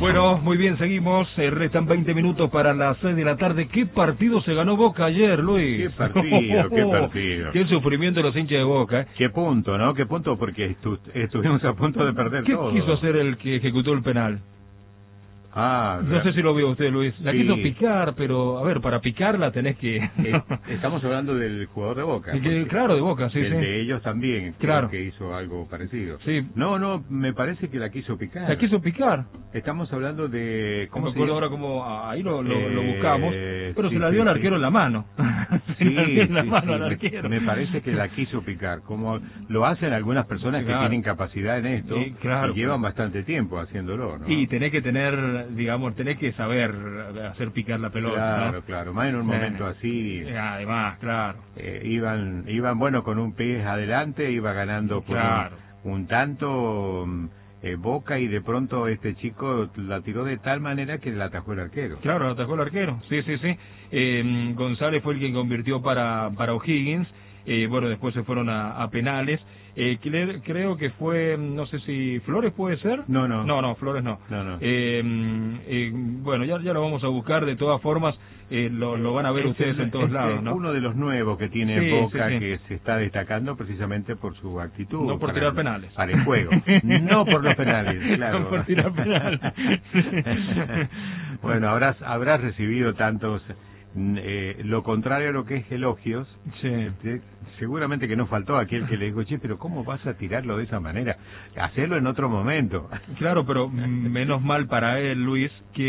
Bueno, muy bien, seguimos. Restan 20 minutos para las 6 de la tarde. ¿Qué partido se ganó Boca ayer, Luis? Qué partido, qué partido. Qué sufrimiento de los hinchas de Boca, ¿eh? Qué punto, ¿no? Qué punto, porque estuvimos a punto de perder todo. ¿Qué quiso hacer el que ejecutó el penal? No sé si lo vio usted, Luis. La quiso picar, pero, a ver, para picarla tenés que... Estamos hablando del jugador de Boca. Claro, de Boca, sí, el sí. de ellos también, claro, que hizo algo parecido. Sí. No, me parece que la quiso picar. ¿La quiso picar? Estamos hablando de... ¿Cómo se llama? Ahora como ahí lo buscamos, pero sí, se la dio al arquero en la mano. Me parece que la quiso picar, como lo hacen algunas personas que tienen capacidad en esto, y llevan bastante tiempo haciéndolo, ¿no? Y tenés que tener, digamos, tenés que saber hacer picar la pelota. Claro, ¿no? claro, más en un momento así. Además, claro. Iban, bueno, con un pie adelante, iba ganando por un tanto Boca, y de pronto este chico la tiró de tal manera que la atajó el arquero. Claro, la atajó el arquero, sí. González fue el que convirtió para O'Higgins. Bueno, después se fueron a penales. Creo que fue, no sé si Flores puede ser. No, Flores no. Bueno, ya lo vamos a buscar. De todas formas, lo van a ver ustedes en todos lados, ¿no? Uno de los nuevos que tiene Boca, que se está destacando precisamente por su actitud. No por tirar penales. Para el juego. No por los penales, claro. No por tirar penales. Bueno, habrás recibido tantos... lo contrario a lo que es elogios. Seguramente que no faltó aquel que le dijo, che, pero ¿cómo vas a tirarlo de esa manera? Hacerlo en otro momento. Claro, pero menos mal para él, Luis,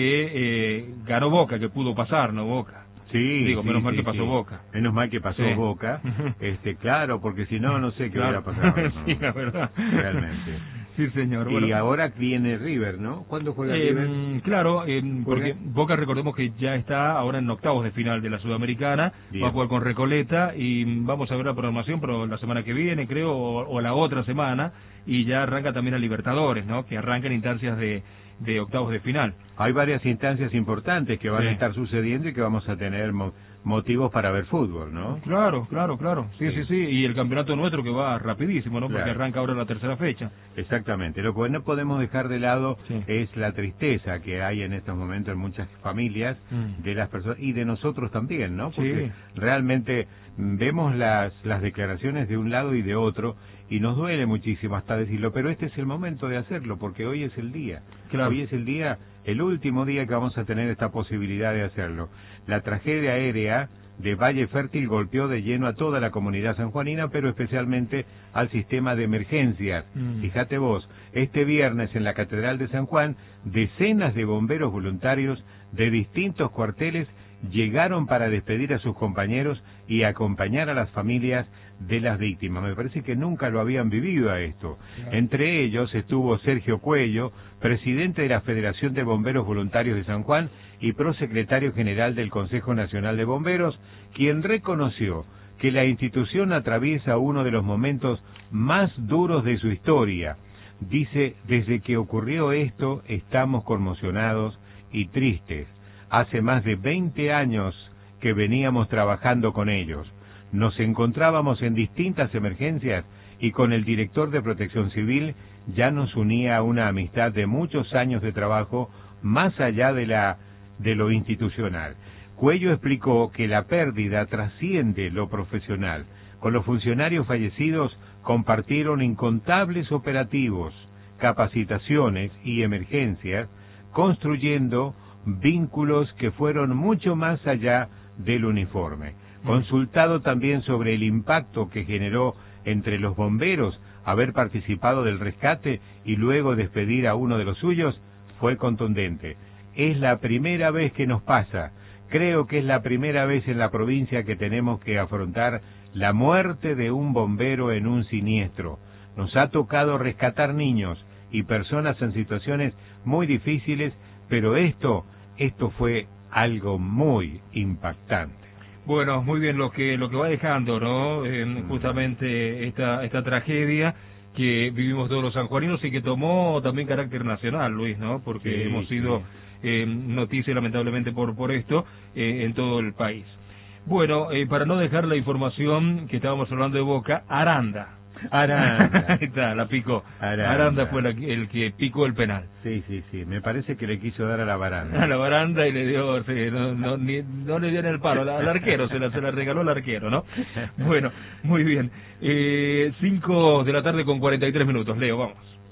que ganó Boca, que pudo pasar, ¿no? Boca. Menos mal que pasó Boca. Menos mal que pasó Boca. Claro, porque si no, no sé qué hubiera pasado. ¿No? Sí, la verdad. Realmente. Sí, señor. Y ahora viene River, ¿no? ¿Cuándo juega River? Claro, porque Boca, recordemos que ya está ahora en octavos de final de la Sudamericana. Va a jugar con Recoleta y vamos a ver la programación, pero la semana que viene, creo, o la otra semana, y ya arranca también a Libertadores, ¿no? Que arrancan instancias de octavos de final. Hay varias instancias importantes que van a estar sucediendo y que vamos a tener motivos para ver fútbol, ¿no? Claro. Sí. Y el campeonato nuestro que va rapidísimo, ¿no? Porque arranca ahora la tercera fecha. Exactamente. Lo que no podemos dejar de lado es la tristeza que hay en estos momentos en muchas familias de las personas y de nosotros también, ¿no? Porque realmente vemos las declaraciones de un lado y de otro y nos duele muchísimo hasta decirlo, pero este es el momento de hacerlo porque hoy es el día. Hoy es el día, el último día que vamos a tener esta posibilidad de hacerlo. La tragedia aérea de Valle Fértil golpeó de lleno a toda la comunidad sanjuanina, pero especialmente al sistema de emergencias. Fíjate vos, este viernes en la Catedral de San Juan, decenas de bomberos voluntarios de distintos cuarteles llegaron para despedir a sus compañeros y acompañar a las familias de las víctimas. Me parece que nunca lo habían vivido a esto. Entre ellos estuvo Sergio Cuello, presidente de la Federación de Bomberos Voluntarios de San Juan y prosecretario general del Consejo Nacional de Bomberos, quien reconoció que la institución atraviesa uno de los momentos más duros de su historia. Dice, desde que ocurrió esto estamos conmocionados y tristes. Hace más de 20 años que veníamos trabajando con ellos. Nos encontrábamos en distintas emergencias y con el director de Protección Civil ya nos unía una amistad de muchos años de trabajo más allá de lo institucional. Cuello explicó que la pérdida trasciende lo profesional. Con los funcionarios fallecidos compartieron incontables operativos, capacitaciones y emergencias, construyendo vínculos que fueron mucho más allá del uniforme. Consultado también sobre el impacto que generó entre los bomberos haber participado del rescate y luego despedir a uno de los suyos, fue contundente. Es la primera vez que nos pasa. Creo que es la primera vez en la provincia que tenemos que afrontar la muerte de un bombero en un siniestro. Nos ha tocado rescatar niños y personas en situaciones muy difíciles, pero esto fue algo muy impactante. Bueno, muy bien lo que va dejando, ¿no? Justamente esta tragedia que vivimos todos los sanjuaninos y que tomó también carácter nacional, Luis, ¿no? Porque hemos sido noticia lamentablemente por esto en todo el país. Bueno, para no dejar la información que estábamos hablando de Boca, Aranda. Aranda. Ahí está, la picó. Aranda fue el que picó el penal. Sí, me parece que le quiso dar a la baranda. A la baranda y le dio, sí, no le dio en el palo, al arquero, se la regaló al arquero, ¿no? Bueno, muy bien. 5 de la tarde con 43 minutos, Leo, vamos.